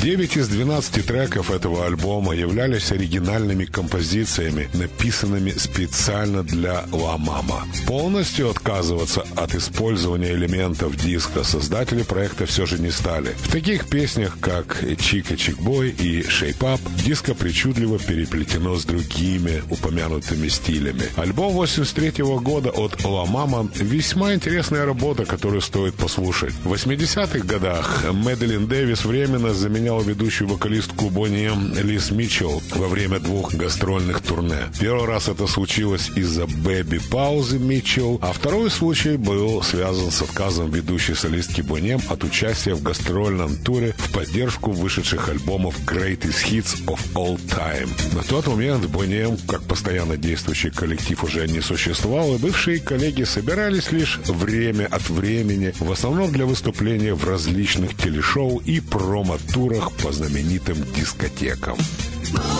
9 из 12 треков этого альбома являлись оригинальными композициями, написанными специально для La Mama. Полностью отказываться от использования элементов диска создатели проекта все же не стали. В таких песнях, как «Chica Chick Boy» и «Shape Up», диско причудливо переплетено с другими упомянутыми стилями. Альбом 83 года от La Mama – весьма интересная работа, которую стоит послушать. В 80-х годах Мэдалин Дэвис временно заменял ведущую вокалистку Boney M. Лиз Митчелл во время 2 гастрольных турне. Первый раз это случилось из-за бэби-паузы Митчелл, а второй случай был связан с отказом ведущей солистки Boney M от участия в гастрольном туре в поддержку вышедших альбомов Greatest Hits of All Time. На тот момент Boney M, как постоянно действующий коллектив, уже не существовал, и бывшие коллеги собирались лишь время от времени, в основном для выступления в различных телешоу и промо-турах по знаменитым дискотекам.